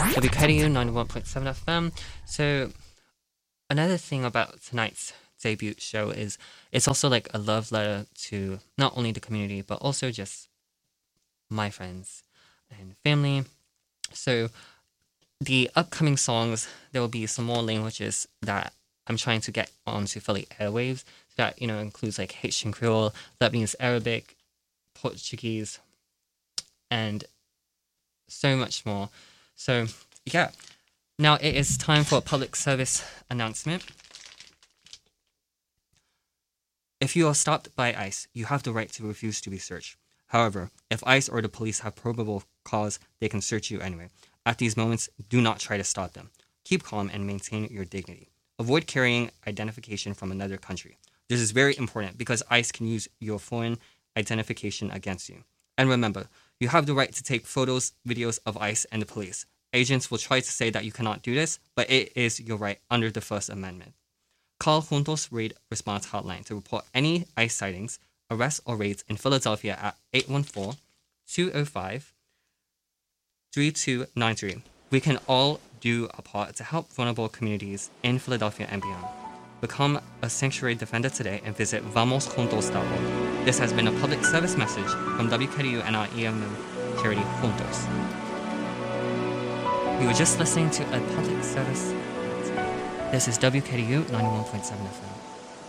WKDU 91.7 FM. So, another thing about tonight's debut show is it's also like a love letter to not only the community, but also just my friends and family. So, the upcoming songs, there will be some more languages that I'm trying to get onto Philly airwaves. That, includes like Haitian Creole, Lebanese Arabic, Portuguese, and so much more. So, yeah. Now it is time for a public service announcement. If you are stopped by ICE, you have the right to refuse to be searched. However, if ICE or the police have probable cause, they can search you anyway. At these moments, do not try to stop them. Keep calm and maintain your dignity. Avoid carrying identification from another country. This is very important because ICE can use your foreign identification against you. And remember, you have the right to take photos, videos of ICE and the police. Agents will try to say that you cannot do this, but it is your right under the First Amendment. Call Juntos Raid Response Hotline to report any ICE sightings, arrests, or raids in Philadelphia at 814-205-3293. We can all do a part to help vulnerable communities in Philadelphia and beyond. Become a sanctuary defender today and visit vamosjuntos.org. This has been a public service message from WKDU and our EMM charity Juntos. You were just listening to a public service. This is WKDU 91.7 FM.